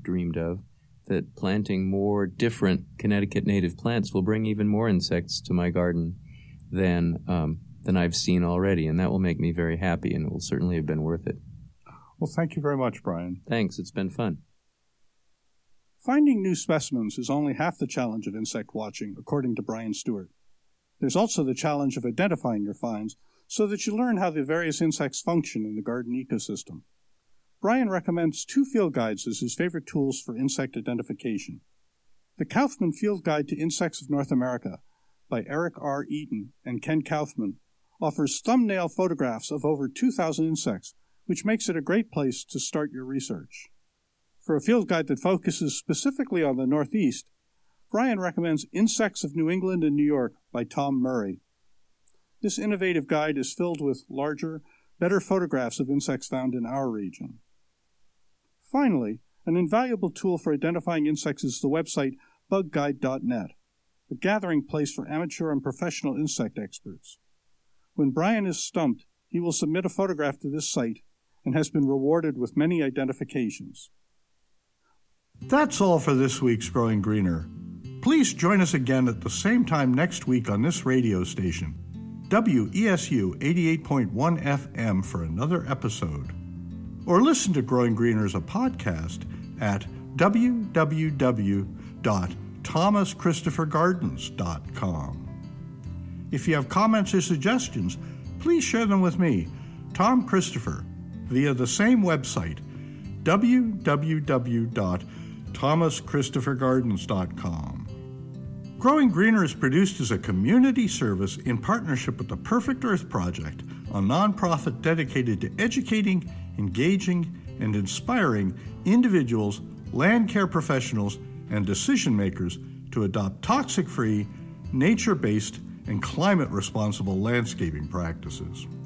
dreamed of, that planting more different Connecticut native plants will bring even more insects to my garden than I've seen already, and that will make me very happy, and it will certainly have been worth it. Well, thank you very much, Brian. Thanks. It's been fun. Finding new specimens is only half the challenge of insect watching, according to Brian Stewart. There's also the challenge of identifying your finds so that you learn how the various insects function in the garden ecosystem. Brian recommends 2 field guides as his favorite tools for insect identification. The Kauffman Field Guide to Insects of North America by Eric R. Eaton and Ken Kauffman offers thumbnail photographs of over 2,000 insects, which makes it a great place to start your research. For a field guide that focuses specifically on the Northeast, Brian recommends Insects of New England and New York by Tom Murray. This innovative guide is filled with larger, better photographs of insects found in our region. Finally, an invaluable tool for identifying insects is the website bugguide.net, a gathering place for amateur and professional insect experts. When Brian is stumped, he will submit a photograph to this site and has been rewarded with many identifications. That's all for this week's Growing Greener. Please join us again at the same time next week on this radio station, WESU 88.1 FM, for another episode. Or listen to Growing Greener as a podcast at www.thomaschristophergardens.com. If you have comments or suggestions, please share them with me, Tom Christopher, via the same website, www.thomaschristophergardens.com. Growing Greener is produced as a community service in partnership with the Perfect Earth Project, a nonprofit dedicated to educating, engaging, and inspiring individuals, land care professionals, and decision makers to adopt toxic-free, nature-based, and climate-responsible landscaping practices.